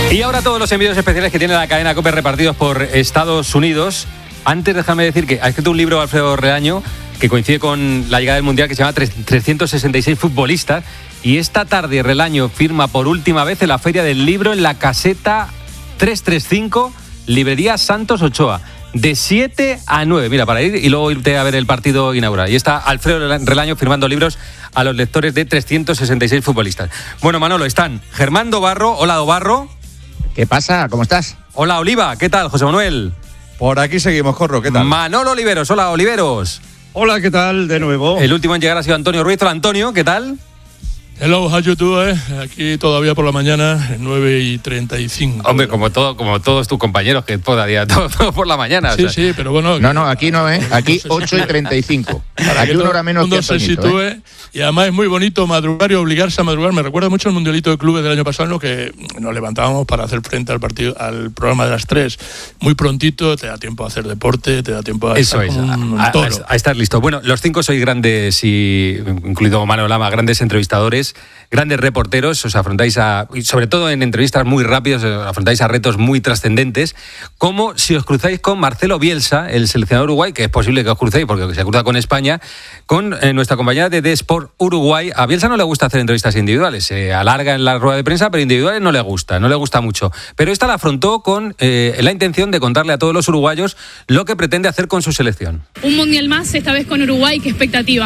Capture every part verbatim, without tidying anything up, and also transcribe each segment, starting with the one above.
Y ahora todos los envíos especiales que tiene la cadena COPE repartidos por Estados Unidos. Antes déjame decir que ha escrito un libro Alfredo Relaño que coincide con la llegada del Mundial, que se llama trescientos sesenta y seis futbolistas. Y esta tarde Relaño firma por última vez en la Feria del Libro en la caseta trescientos treinta y cinco, Librería Santos Ochoa. De siete a nueve, mira, para ir y luego irte a ver el partido inaugural. Y está Alfredo Relaño firmando libros a los lectores de trescientos sesenta y seis futbolistas. Bueno, Manolo, están Germán Dobarro. Hola, Dobarro. ¿Qué pasa? ¿Cómo estás? Hola, Oliva. ¿Qué tal, José Manuel? Por aquí seguimos, Corro. ¿Qué tal? Manolo Oliveros. Hola, Oliveros. Hola, ¿qué tal? De nuevo. El último en llegar ha sido Antonio Ruiz. Hola, Antonio. ¿Qué tal? Hello, how you doing? Aquí todavía por la mañana, nueve y treinta y cinco. Hombre, como todo, como todos tus compañeros, que todavía todo, todo por la mañana. Sí, o sea. sí, pero bueno. No, no, aquí no, ¿eh? Aquí ocho y treinta y cinco. Para aquí que una hora menos que el mundo se Antoñito, sitúe. ¿eh? Y además es muy bonito madrugar y obligarse a madrugar. Me recuerda mucho el Mundialito de Clubes del año pasado, en lo que nos levantábamos para hacer frente al partido, al programa de las tres. Muy prontito, te da tiempo a hacer deporte, te da tiempo a Eso estar es, como un a, toro. a, a estar listo. Bueno, los cinco sois grandes, y incluido Manuel Lama, grandes entrevistadores, grandes reporteros, os afrontáis a, y sobre todo en entrevistas muy rápidas, afrontáis a retos muy trascendentes, como si os cruzáis con Marcelo Bielsa, el seleccionador Uruguay, que es posible que os crucéis porque se cruza con España, con eh, nuestra compañera de The Sport Uruguay. A Bielsa no le gusta hacer entrevistas individuales, se alarga en la rueda de prensa, pero individuales no le gusta, no le gusta mucho. Pero esta la afrontó con eh, la intención de contarle a todos los uruguayos lo que pretende hacer con su selección. Un mundial más, esta vez con Uruguay, ¿qué expectativa?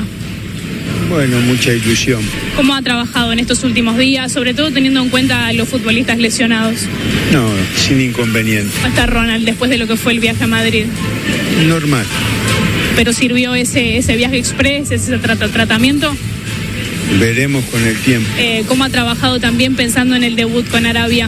Bueno, mucha ilusión. ¿Cómo ha trabajado en estos últimos días, sobre todo teniendo en cuenta a los futbolistas lesionados? No, sin inconveniente. ¿Cómo está Ronald después de lo que fue el viaje a Madrid? Normal. ¿Pero sirvió ese, ese viaje express, ese tra- tratamiento? Veremos con el tiempo. Eh, ¿Cómo ha trabajado también pensando en el debut con Arabia?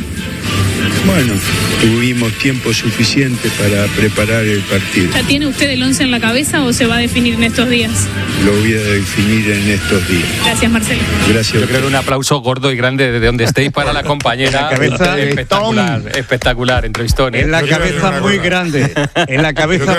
Bueno, tuvimos tiempo suficiente para preparar el partido. ¿Ya tiene usted el once en la cabeza o se va a definir en estos días? Lo voy a definir en estos días. Gracias, Marcelo. Gracias. Yo creo que un aplauso gordo y grande desde donde estéis para la compañera. La cabeza espectacular, espectacular, entrevistón. ¿eh? En la cabeza muy grande. En la cabeza